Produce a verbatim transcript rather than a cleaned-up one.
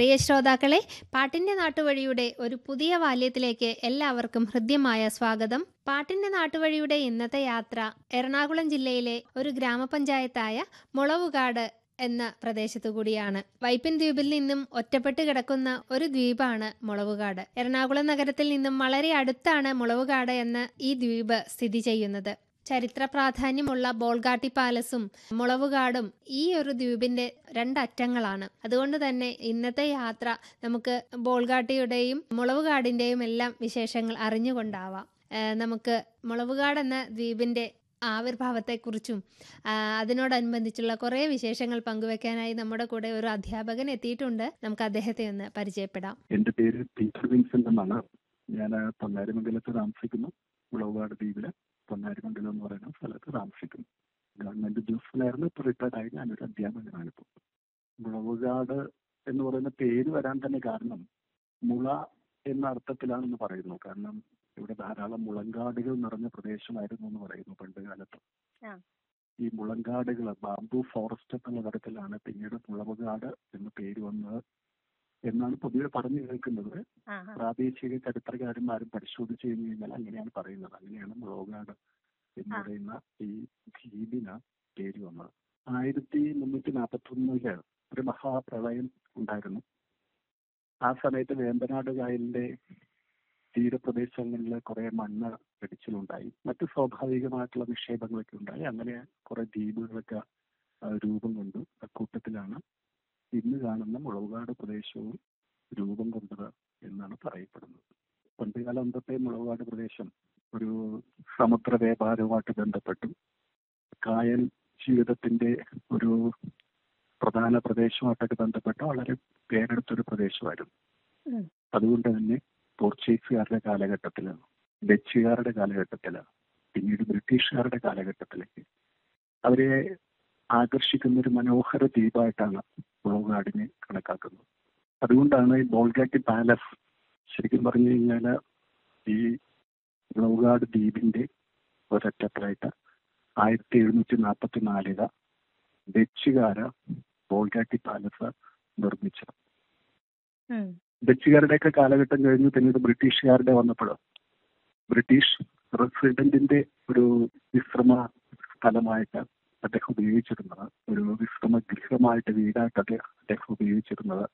പ്രിയ ശ്രോതാക്കളെ, പാട്ടിന്റെ നാട്ടുവഴിയുടെ ഒരു പുതിയ വാല്യത്തിലേക്ക് എല്ലാവർക്കും ഹൃദ്യമായ സ്വാഗതം. പാട്ടിന്റെ നാട്ടുവഴിയുടെ ഇന്നത്തെ യാത്ര എറണാകുളം ജില്ലയിലെ ഒരു ഗ്രാമപഞ്ചായത്തായ മുളവുകാട് എന്ന പ്രദേശത്തു കൂടിയാണ്. വൈപ്പിൻ ദ്വീപിൽ നിന്നും ഒറ്റപ്പെട്ട് കിടക്കുന്ന ഒരു ദ്വീപാണ് മുളവുകാട്. എറണാകുളം നഗരത്തിൽ നിന്നും വളരെ അടുത്താണ് മുളവുകാട് എന്ന ഈ ദ്വീപ് സ്ഥിതി ചെയ്യുന്നത്. ചരിത്ര പ്രാധാന്യമുള്ള ബോൾഗാട്ടി പാലസും മുളവുകാടും ഈ ഒരു ദ്വീപിന്റെ രണ്ടറ്റങ്ങളാണ്. അതുകൊണ്ട് തന്നെ ഇന്നത്തെ യാത്ര നമുക്ക് ബോൾഗാട്ടിയുടെയും മുളവുകാടിന്റെയും എല്ലാം വിശേഷങ്ങൾ അറിഞ്ഞുകൊണ്ടാവാം. നമുക്ക് മുളവുകാട് എന്ന ദ്വീപിന്റെ ആവിർഭാവത്തെക്കുറിച്ചും അതിനോടനുബന്ധിച്ചുള്ള കുറേ വിശേഷങ്ങൾ പങ്കുവെക്കാനായി നമ്മുടെ കൂടെ ഒരു അധ്യാപകൻ എത്തിയിട്ടുണ്ട്. നമുക്ക് അദ്ദേഹത്തെ ഒന്ന് പരിചയപ്പെടാം. എന്റെ പേര് പീറ്റർ വിൻസെന്റ് എന്നാണ്. ഞാൻ പൊന്നാരിമംഗലത്ത് താമസിക്കുന്നു. മുളവുകാട് ദ്വീപില് പൊന്നാരിമംഗലം എന്ന് പറയുന്ന സ്ഥലത്ത് താമസിക്കുന്നു. ഗവൺമെന്റ് ഉദ്യോഗസ്ഥനായിരുന്നു. ഇപ്പോൾ റിട്ടയർഡായി ഞാനൊരു അധ്യാപകനാണ്. ഇപ്പോൾ മുളവുകാട് എന്ന് പറയുന്ന പേര് വരാൻ തന്നെ കാരണം മുള എന്ന അർത്ഥത്തിലാണെന്ന് പറയുന്നു. കാരണം ഇവിടെ ധാരാളം മുളങ്കാടുകൾ നിറഞ്ഞ പ്രദേശമായിരുന്നു എന്ന് പറയുന്നു പണ്ട് കാലത്ത്. ഈ മുളങ്കാടുകൾ ബാംബു ഫോറസ്റ്റ് എന്നുള്ള തരത്തിലാണ് പിന്നീട് മുളവുകാട് എന്ന പേര് വന്നത് എന്നാണ് പൊതുവെ പറഞ്ഞു കേൾക്കുന്നത്. പ്രാദേശിക ചരിത്രകാരന്മാരും പരിശോധിച്ചു കഴിഞ്ഞു കഴിഞ്ഞാൽ അങ്ങനെയാണ് പറയുന്നത്. അങ്ങനെയാണ് മുളവുകാട് എന്ന് പറയുന്ന ഈ ദ്വീപിന് പേര് വന്നത്. ആയിരത്തി മുന്നൂറ്റി നാൽപ്പത്തി ഒന്നില് ഒരു മഹാപ്രളയം ഉണ്ടായിരുന്നു. ആ സമയത്ത് വേമ്പനാട് കായലിന്റെ തീരപ്രദേശങ്ങളിൽ കുറെ മണ്ണ് ഇടിച്ചിലുണ്ടായി. മറ്റു സ്വാഭാവികമായിട്ടുള്ള നിക്ഷേപങ്ങളൊക്കെ ഉണ്ടായി. അങ്ങനെ കുറെ ദ്വീപുകളൊക്കെ രൂപം കൊണ്ടു. അക്കൂട്ടത്തിലാണ് ഇന്ന് കാണുന്ന മുളവുകാട് പ്രദേശവും രൂപം കൊണ്ടത് എന്നാണ് പറയപ്പെടുന്നത്. പണ്ടുകാലം തൊട്ടേ മുളവുകാട് പ്രദേശം ഒരു സമുദ്ര വ്യാപാരവുമായിട്ട് ബന്ധപ്പെട്ടു കായൽ ജീവിതത്തിന്റെ ഒരു പ്രധാന പ്രദേശമായിട്ടൊക്കെ ബന്ധപ്പെട്ട് വളരെ പേരെടുത്തൊരു പ്രദേശമായിരുന്നു. അതുകൊണ്ട് തന്നെ പോർച്ചുഗീസുകാരുടെ കാലഘട്ടത്തില്, ഡച്ചുകാരുടെ കാലഘട്ടത്തില്, പിന്നീട് ബ്രിട്ടീഷുകാരുടെ കാലഘട്ടത്തിലേക്ക് അവരെ ആകർഷിക്കുന്ന ഒരു മനോഹര ദ്വീപായിട്ടാണ് മുളവുകാടിനെ കണക്കാക്കുന്നത്. അതുകൊണ്ടാണ് ഈ ബോൾഗാട്ടി പാലസ് ശരിക്കും പറഞ്ഞു കഴിഞ്ഞാൽ ഈ മുളവുകാട് ദ്വീപിന്റെ ഒരറ്റത്തായിട്ട് ആയിരത്തി എഴുന്നൂറ്റി നാൽപ്പത്തി നാലില് ഡച്ചുകാര് ബോൾഗാട്ടി പാലസ് നിർമ്മിച്ചത്. ഡച്ചുകാരുടെയൊക്കെ കാലഘട്ടം കഴിഞ്ഞ് പിന്നീട് ബ്രിട്ടീഷുകാരുടെ വന്നപ്പോൾ ബ്രിട്ടീഷ് റെസിഡന്റിന്റെ ഒരു വിശ്രമ സ്ഥലമായിട്ട് അദ്ദേഹം ഉപയോഗിച്ചിരുന്നത്, ഒരു വിശ്രമ ഗൃഹമായിട്ട് വീടായിട്ട് അദ്ദേഹം ഉപയോഗിച്ചിരുന്നത്